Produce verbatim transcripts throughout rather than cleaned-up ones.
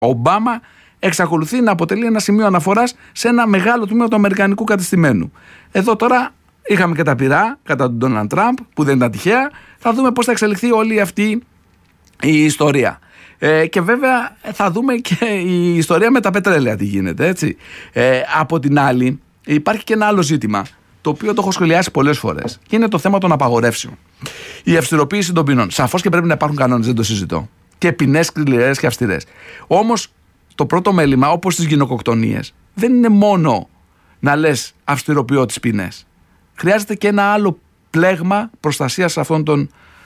Ο Ομπάμα εξακολουθεί να αποτελεί ένα σημείο αναφοράς σε ένα μεγάλο τμήμα του αμερικανικού κατεστημένου. Εδώ τώρα είχαμε και τα πυρά κατά τον Ντόναλντ Τραμπ, που δεν ήταν τυχαία. Θα δούμε πώς θα εξελιχθεί όλη αυτή η ιστορία. Ε, και βέβαια θα δούμε και η ιστορία με τα πετρέλαια τι γίνεται, έτσι. Ε, από την άλλη υπάρχει και ένα άλλο ζήτημα, το οποίο το έχω σχολιάσει πολλές φορές, και είναι το θέμα των απαγορεύσεων. Η αυστηροποίηση των ποινών. Σαφώς και πρέπει να υπάρχουν κανόνες, δεν το συζητώ. Και ποινές σκληρές και αυστηρές. Όμως το πρώτο μέλημα, όπως στις γυναικοκτονίες, δεν είναι μόνο να λες αυστηροποιώ τις ποινές. Χρειάζεται και ένα άλλο πλέγμα προστασίας αυτών των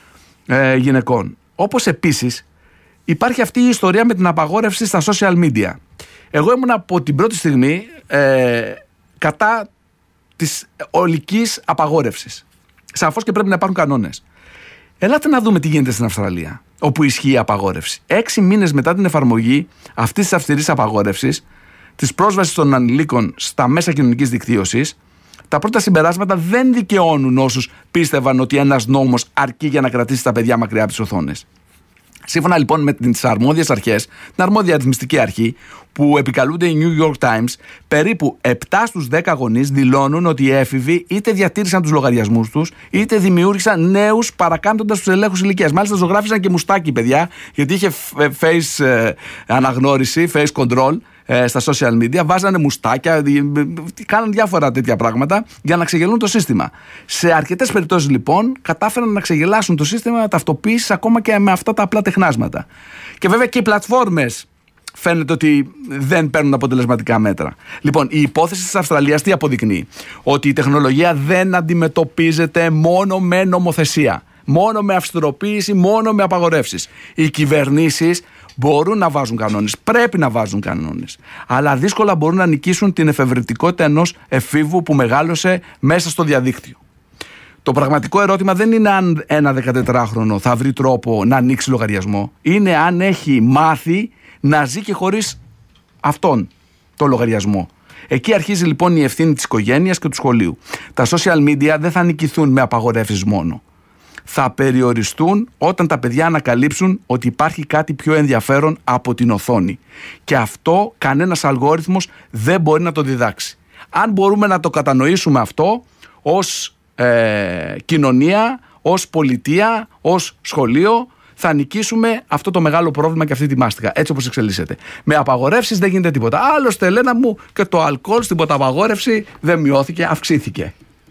ε, γυναικών. Όπως επίσης υπάρχει αυτή η ιστορία με την απαγόρευση στα social media. Εγώ ήμουν από την πρώτη στιγμή ε, κατά της ολικής απαγόρευσης. Σαφώς και πρέπει να υπάρχουν κανόνες. Ελάτε να δούμε τι γίνεται στην Αυστραλία, όπου ισχύει η απαγόρευση. Έξι μήνες μετά την εφαρμογή αυτής της αυστηρής απαγόρευσης, της πρόσβασης των ανηλίκων στα μέσα κοινωνικής δικτύωσης, τα πρώτα συμπεράσματα δεν δικαιώνουν όσους πίστευαν ότι ένας νόμος αρκεί για να κρατήσει τα παιδιά μακριά από τις οθόνες. Σύμφωνα λοιπόν με τις αρμόδιες αρχές, την αρμόδια αριθμιστική αρχή που επικαλούνται οι New York Times, περίπου επτά στους δέκα γονείς δηλώνουν ότι οι έφηβοι είτε διατήρησαν τους λογαριασμούς τους, είτε δημιούργησαν νέους παρακάμπτοντας τους ελέγχους ηλικίας. Μάλιστα ζωγράφισαν και μουστάκι, παιδιά, γιατί είχε face ε, αναγνώριση, face control ε, στα social media, βάζανε μουστάκια, κάναν διάφορα τέτοια πράγματα για να ξεγελούν το σύστημα. Σε αρκετές περιπτώσεις λοιπόν κατάφεραν να ξεγελάσουν το σύστημα ταυτοποίησης ακόμα και με αυτά τα απλά τεχνάσματα. Και βέβαια και οι πλατφόρμες φαίνεται ότι δεν παίρνουν αποτελεσματικά μέτρα. Λοιπόν, η υπόθεση της Αυστραλίας τι αποδεικνύει? Ότι η τεχνολογία δεν αντιμετωπίζεται μόνο με νομοθεσία, μόνο με αυστηροποίηση, μόνο με απαγορεύσεις. Οι κυβερνήσεις μπορούν να βάζουν κανόνες, πρέπει να βάζουν κανόνες, αλλά δύσκολα μπορούν να νικήσουν την εφευρετικότητα ενός εφήβου που μεγάλωσε μέσα στο διαδίκτυο. Το πραγματικό ερώτημα δεν είναι αν ένα δεκατετράχρονο θα βρει τρόπο να ανοίξει λογαριασμό, είναι αν έχει μάθει να ζει και χωρίς αυτόν το λογαριασμό. Εκεί αρχίζει λοιπόν η ευθύνη της οικογένειας και του σχολείου. Τα social media δεν θα νικηθούν με απαγορεύσεις μόνο. Θα περιοριστούν όταν τα παιδιά ανακαλύψουν ότι υπάρχει κάτι πιο ενδιαφέρον από την οθόνη. Και αυτό κανένας αλγόριθμος δεν μπορεί να το διδάξει. Αν μπορούμε να το κατανοήσουμε αυτό ως ε, κοινωνία, ως πολιτεία, ως σχολείο, θα νικήσουμε αυτό το μεγάλο πρόβλημα και αυτή τη μάστιγα, έτσι όπως εξελίσσεται. Με απαγορεύσεις δεν γίνεται τίποτα. Άλλωστε, Ελένα μου, και το αλκοόλ στην ποταπαγόρευση δεν μειώθηκε, αυξήθηκε.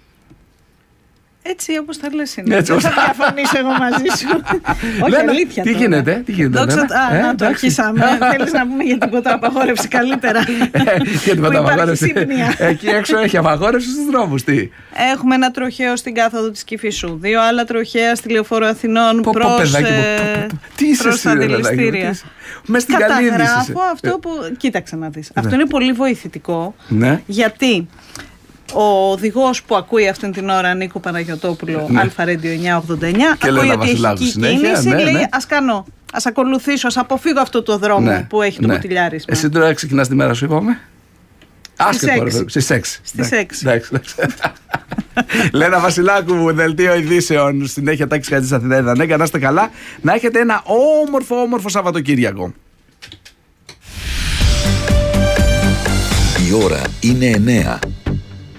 Έτσι όπως τα λες είναι. Δεν θα διαφωνήσω εγώ μαζί σου. Όχι, Λένα, αλήθεια. Τι τώρα. γίνεται, τι γίνεται. Δόξα, α, ε, να το αρχίσαμε. Θέλεις να πούμε για την ποταπαγόρευση καλύτερα? Για την ποταπαγόρευση. Εκεί έξω έχει απαγόρευση στους δρόμους. Τι. Έχουμε ένα τροχαίο στην κάθοδο της Κηφισού. Δύο άλλα τροχαία στη Λεωφόρο Αθηνών προς τα αντιληστήρια. Καταγράφω αυτό που. Κοίταξε να δεις. Αυτό είναι πολύ βοηθητικό. Γιατί ο οδηγός που ακούει αυτήν την ώρα, Νίκο Παναγιωτόπουλο, ναι. Αλφα Ρέντιο εννιακόσια ογδόντα εννιά, και ακούει ότι έχει εκεί κίνηση, ναι, λέει ναι. ας κάνω, ας ακολουθήσω, ας αποφύγω αυτό το δρόμο ναι, που έχει το ναι. ποτηλιάρισμα. Εσύ τώρα ξεκινάς τη μέρα σου, είπαμε. Στις έξι. Στις έξι. Λένα Βασιλάκου, δελτίο ειδήσεων, συνέχεια Τάκης Χατζής Αθηνά. Ναι, να είστε καλά, να έχετε ένα όμορφο όμορφο Σαββατοκύριακο. Η ώρα είναι εννέα.